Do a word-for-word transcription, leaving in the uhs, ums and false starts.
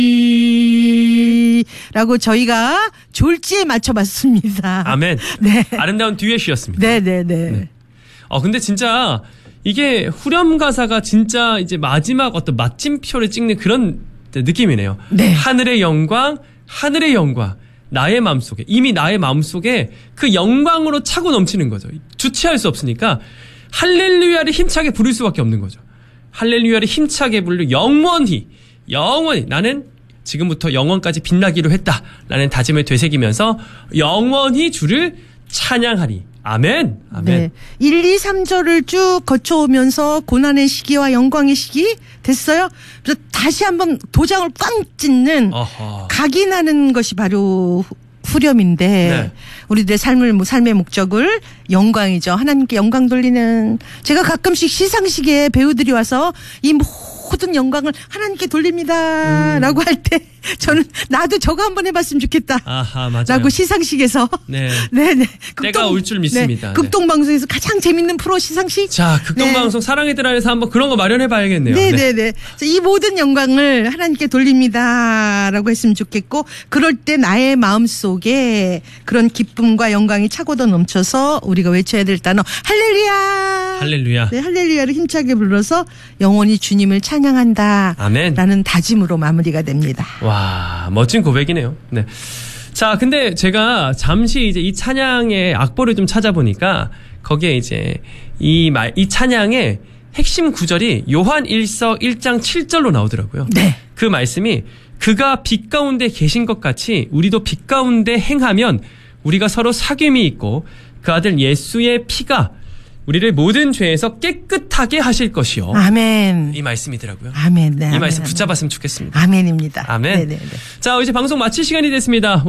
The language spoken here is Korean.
라고 저희가 졸지에 맞춰봤습니다. 아멘. 네. 아름다운 듀엣이었습니다. 네네네. 네. 어, 근데 진짜 이게 후렴 가사가 진짜 이제 마지막 어떤 마침표를 찍는 그런 느낌이네요. 네. 하늘의 영광, 하늘의 영광. 나의 마음속에, 이미 나의 마음속에 그 영광으로 차고 넘치는 거죠. 주체할 수 없으니까 할렐루야를 힘차게 부를 수밖에 없는 거죠. 할렐루야를 힘차게 부르 영원히, 영원히 나는 지금부터 영원까지 빛나기로 했다라는 다짐을 되새기면서 영원히 주를 찬양하리. 아멘. 아멘. 네. 일, 이, 삼 절을 쭉 거쳐오면서 고난의 시기와 영광의 시기 됐어요. 그래서 다시 한번 도장을 꽝 찍는 어허. 각인하는 것이 바로 후렴인데 네. 우리들의 삶을 삶의 목적을 영광이죠. 하나님께 영광 돌리는 제가 가끔씩 시상식에 배우들이 와서 이 모든 영광을 하나님께 돌립니다. 음. 라고 할 때 저는 나도 저거 한번 해봤으면 좋겠다. 아하, 맞아요. 라고 시상식에서. 네. 네네. 때가 올 줄 믿습니다. 네. 극동방송에서 가장 재밌는 프로 시상식. 자, 극동방송 네. 사랑의 뜰 안에서 한번 그런 거 마련해 봐야겠네요. 네네네. 네. 이 모든 영광을 하나님께 돌립니다. 라고 했으면 좋겠고, 그럴 때 나의 마음 속에 그런 기쁨과 영광이 차고도 넘쳐서 우리가 외쳐야 될 단어, 할렐루야! 할렐루야. 네, 할렐루야를 힘차게 불러서 영원히 주님을 찬양한다. 아멘. 라는 다짐으로 마무리가 됩니다. 와, 멋진 고백이네요. 네. 자, 근데 제가 잠시 이제 이 찬양의 악보를 좀 찾아보니까 거기에 이제 이 말, 이 찬양의 핵심 구절이 요한 일서 일 장 칠 절로 나오더라고요. 네. 그 말씀이 그가 빛 가운데 계신 것 같이 우리도 빛 가운데 행하면 우리가 서로 사귐이 있고 그 아들 예수의 피가 우리를 모든 죄에서 깨끗하게 하실 것이요. 아멘. 이 말씀이더라고요. 아멘. 네, 이 아멘, 말씀 아멘. 붙잡았으면 좋겠습니다. 아멘입니다. 아멘. 네네네. 자, 이제 방송 마칠 시간이 됐습니다.